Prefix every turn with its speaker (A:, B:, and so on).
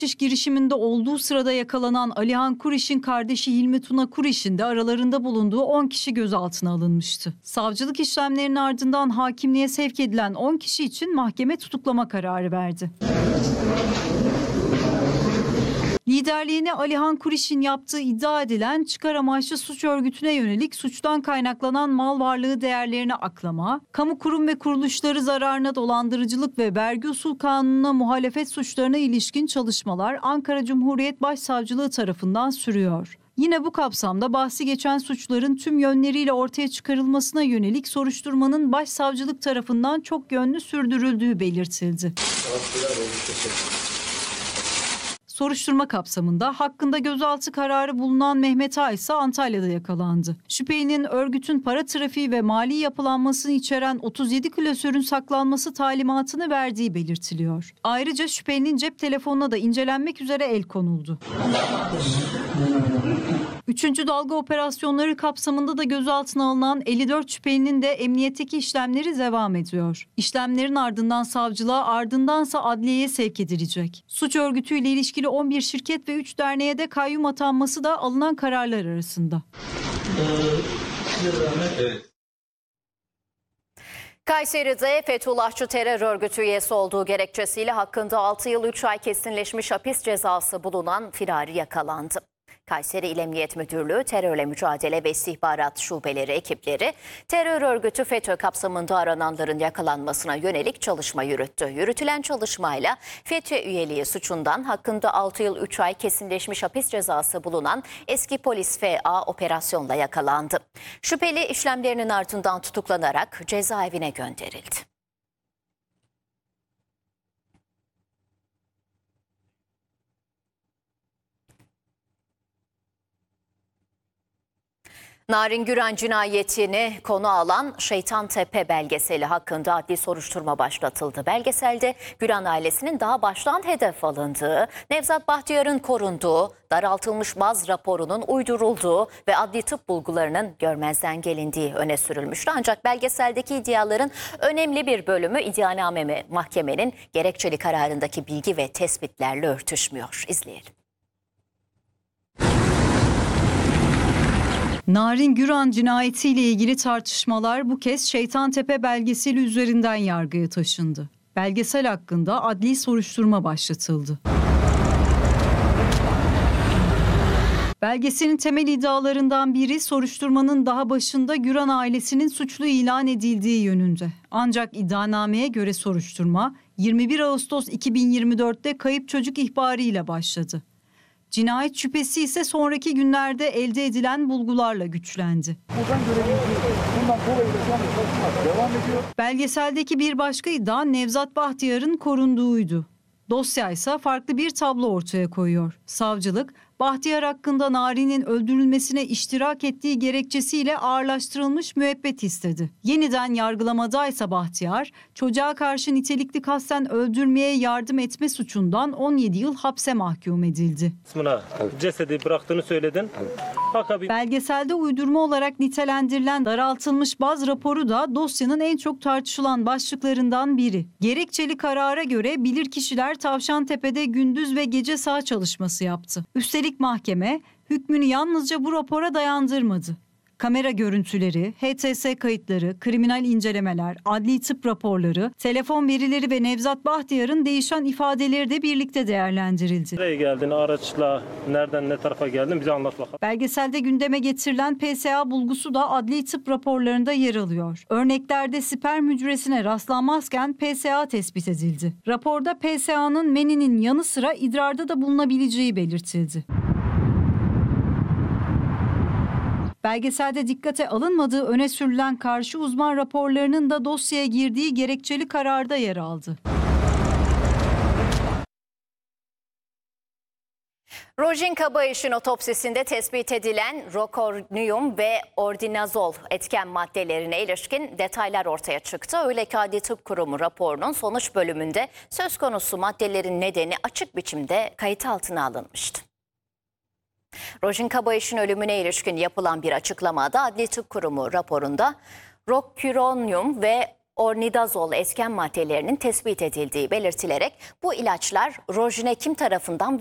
A: girişiminde olduğu sırada yakalanan Alihan Kuriş'in kardeşi Hilmi Tuna Kuriş'in de aralarında bulunduğu 10 kişi gözaltına alınmıştı. Savcılık işlemlerinin ardından hakimliğe sevk edilen 10 kişi için mahkeme tutuklama kararı verdi. Liderliğini Alihan Kuriş'in yaptığı iddia edilen çıkar amaçlı suç örgütüne yönelik suçtan kaynaklanan mal varlığı değerlerini aklama, kamu kurum ve kuruluşları zararına dolandırıcılık ve vergi usul kanununa muhalefet suçlarına ilişkin çalışmalar Ankara Cumhuriyet Başsavcılığı tarafından sürüyor. Yine bu kapsamda bahsi geçen suçların tüm yönleriyle ortaya çıkarılmasına yönelik soruşturmanın başsavcılık tarafından çok yönlü sürdürüldüğü belirtildi. Soruşturma kapsamında hakkında gözaltı kararı bulunan Mehmet A ise Antalya'da yakalandı. Şüphelinin örgütün para trafiği ve mali yapılanmasını içeren 37 klasörün saklanması talimatını verdiği belirtiliyor. Ayrıca şüphelinin cep telefonuna da incelenmek üzere el konuldu. Üçüncü dalga operasyonları kapsamında da gözaltına alınan 54 şüphelinin de emniyetteki işlemleri devam ediyor. İşlemlerin ardından savcılığa, ardındansa adliyeye sevk edilecek. Suç örgütüyle ilişkili 11 şirket ve 3 derneğe de kayyum atanması da alınan kararlar arasında.
B: Kayseri'de Fethullahçı terör örgütü üyesi olduğu gerekçesiyle hakkında 6 yıl 3 ay kesinleşmiş hapis cezası bulunan firari yakalandı. Kayseri İl Emniyet Müdürlüğü Terörle Mücadele ve İstihbarat Şubeleri ekipleri terör örgütü FETÖ kapsamında arananların yakalanmasına yönelik çalışma yürüttü. Yürütülen çalışmayla FETÖ üyeliği suçundan hakkında 6 yıl 3 ay kesinleşmiş hapis cezası bulunan eski polis FA operasyonla yakalandı. Şüpheli işlemlerinin ardından tutuklanarak cezaevine gönderildi. Narin Güran cinayetini konu alan Şeytantepe belgeseli hakkında adli soruşturma başlatıldı. Belgeselde Güran ailesinin daha baştan hedef alındığı, Nevzat Bahtiyar'ın korunduğu, daraltılmış baz raporunun uydurulduğu ve adli tıp bulgularının görmezden gelindiği öne sürülmüştü. Ancak belgeseldeki iddiaların önemli bir bölümü iddianame mahkemenin gerekçeli kararındaki bilgi ve tespitlerle örtüşmüyor. İzleyelim.
A: Narin Güran cinayetiyle ilgili tartışmalar bu kez Şeytantepe belgeseli üzerinden yargıya taşındı. Belgesel hakkında adli soruşturma başlatıldı. Belgeselin temel iddialarından biri soruşturmanın daha başında Güran ailesinin suçlu ilan edildiği yönünde. Ancak iddianameye göre soruşturma 21 Ağustos 2024'te kayıp çocuk ihbarıyla başladı. Cinayet şüphesi ise sonraki günlerde elde edilen bulgularla güçlendi. Belgeseldeki bir başka iddia Nevzat Bahtiyar'ın korunduğuydu. Dosya ise farklı bir tablo ortaya koyuyor. Savcılık, Bahtiyar hakkında Narin'in öldürülmesine iştirak ettiği gerekçesiyle ağırlaştırılmış müebbet istedi. Yeniden yargılamadaysa Bahtiyar, çocuğa karşı nitelikli kasten öldürmeye yardım etme suçundan 17 yıl hapse mahkum edildi.
C: Cesedi bıraktığını söyledin.
A: Belgeselde uydurma olarak nitelendirilen daraltılmış baz raporu da dosyanın en çok tartışılan başlıklarından biri. Gerekçeli karara göre bilirkişiler Tavşantepe'de gündüz ve gece saha çalışması yaptı. Üstelik mahkeme hükmünü yalnızca bu rapora dayandırmadı. Kamera görüntüleri, HTS kayıtları, kriminal incelemeler, adli tıp raporları, telefon verileri ve Nevzat Bahtiyar'ın değişen ifadeleri de birlikte değerlendirildi.
C: Nereye geldin, araçla, nereden ne tarafa geldin bize anlat bakalım.
A: Belgeselde gündeme getirilen PSA bulgusu da adli tıp raporlarında yer alıyor. Örneklerde sperm hücresine rastlanmazken PSA tespit edildi. Raporda PSA'nın meninin yanı sıra idrarda da bulunabileceği belirtildi. Belgeselde dikkate alınmadığı öne sürülen karşı uzman raporlarının da dosyaya girdiği gerekçeli kararda yer aldı.
B: Rojin Kabayiş'in otopsisinde tespit edilen rokorniyum ve ordinazol etken maddelerine ilişkin detaylar ortaya çıktı. Öyle ki Adli Tıp Kurumu raporunun sonuç bölümünde söz konusu maddelerin nedeni açık biçimde kayıt altına alınmıştı. Rojin Kabayiş'in ölümüne ilişkin yapılan bir açıklamada Adli Tıp Kurumu raporunda roküronyum ve ornidazol esken maddelerinin tespit edildiği belirtilerek bu ilaçlar Rojinekim tarafından